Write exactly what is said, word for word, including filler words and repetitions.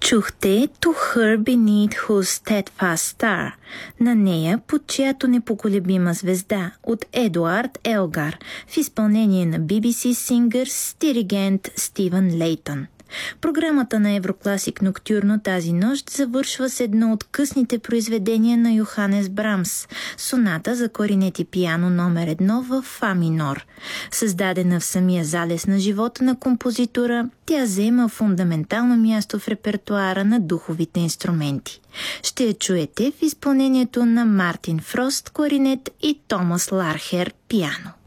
Чухте To Her Beneath Whose Steadfast Star, на нея под чиято непоколебима звезда от Едуард Елгар в изпълнение на Би Би Си Singers с диригент Стивън Лейтън. Програмата на Еврокласик Ноктюрно тази нощ завършва с едно от късните произведения на Йоханес Брамс – соната за кларинет и пиано номер едно в фа минор. Създадена в самия залез на живота на композитора, тя заема фундаментално място в репертоара на духовите инструменти. Ще я чуете в изпълнението на Мартин Фрост кларинет и Томас Лархер пиано.